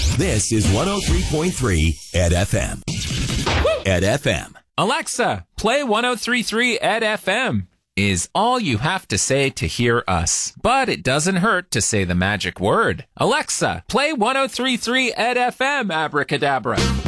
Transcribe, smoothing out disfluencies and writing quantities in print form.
This is 103.3 Ed FM. Ed FM. Alexa, play 103.3 Ed FM is all you have to say to hear us. But it doesn't hurt to say the magic word. Alexa, play 103.3 Ed FM, abracadabra.